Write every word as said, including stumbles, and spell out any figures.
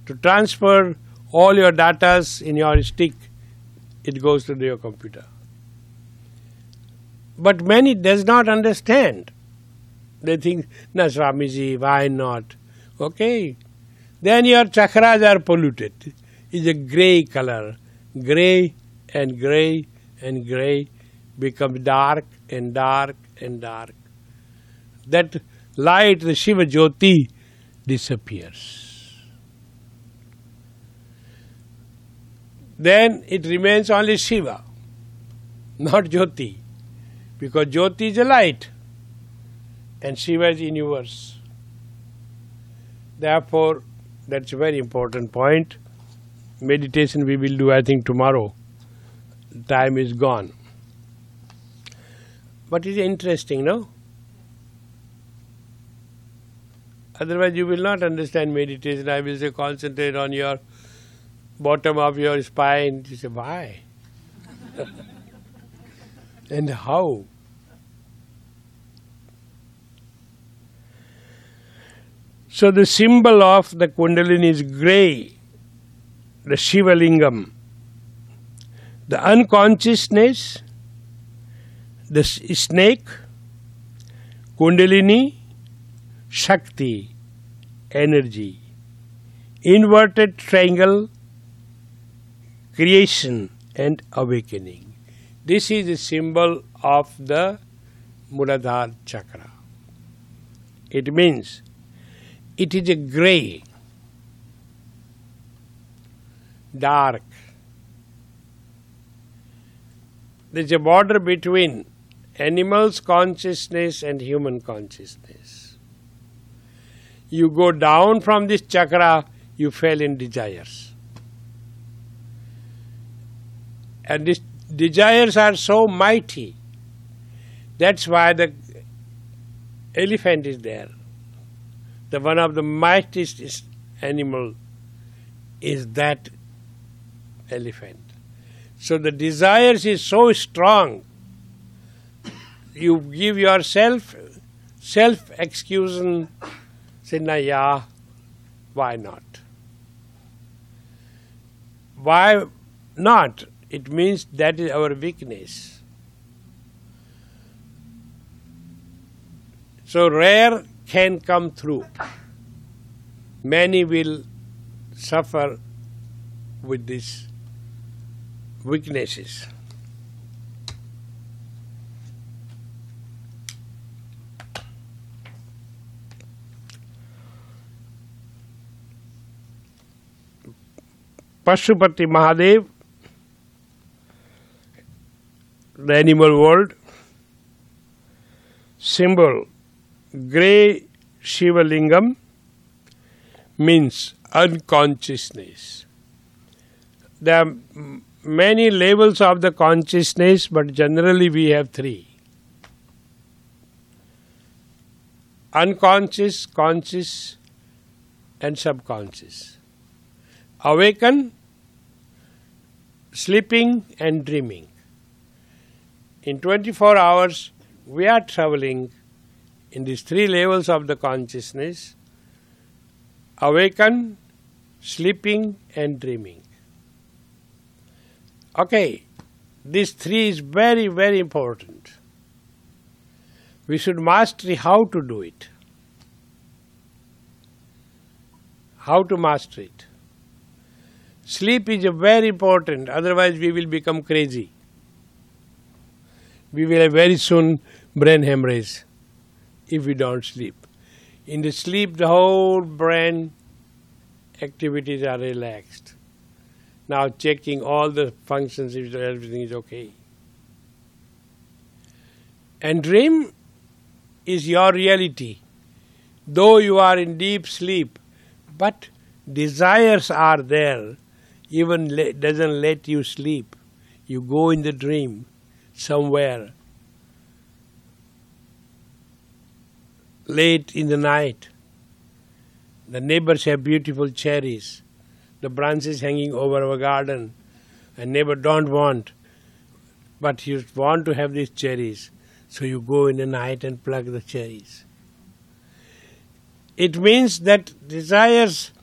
to transfer all your data in your stick, it goes to your computer. But many does not understand. They think, "Na Swamiji, why not?" Okay. Then your chakras are polluted. It's a grey color. Grey and grey and grey become dark and dark and dark. That light, the Shiva Jyoti, disappears. Then it remains only Shiva, not Jyoti. Because Jyoti is a light and Shiva is universe. Therefore, that's a very important point. Meditation we will do, I think, tomorrow. Time is gone. But it's interesting, no? Otherwise you will not understand meditation. I will say concentrate on your bottom of your spine. You say, why? And how? So the symbol of the Kundalini is grey, the Shiva Lingam. The unconsciousness, the snake, Kundalini, Shakti, energy. Inverted triangle, creation and awakening. This is the symbol of the Muladhara chakra. It means it is a grey, dark. There is a border between animal's consciousness and human consciousness. You go down from this chakra, you fell in desires. And these desires are so mighty. That's why the elephant is there. The one of the mightiest animal is that elephant. So the desires is so strong. You give yourself self-excuse, say, na yeah, why not? Why not? It means that is our weakness. So rare can come through. Many will suffer with these weaknesses. Pashupati Mahadev, the animal world, symbol grey Shiva Lingam means unconsciousness. There are many levels of the consciousness, but generally we have three. Unconscious, conscious and subconscious. Awaken, sleeping and dreaming. In twenty-four hours we are traveling in these three levels of the consciousness: awaken, sleeping and dreaming. Okay, these three is very, very important. We should master how to do it. How to master it. Sleep is a very important, otherwise we will become crazy. We will have very soon brain hemorrhage if we don't sleep. In the sleep, the whole brain activities are relaxed. Now checking all the functions, if everything is okay. And dream is your reality. Though you are in deep sleep, but desires are there, even le- doesn't let you sleep. You go in the dream somewhere late in the night. The neighbors have beautiful cherries. The branches hanging over our garden. And neighbor don't want, but you want to have these cherries. So you go in the night and pluck the cherries. It means that desires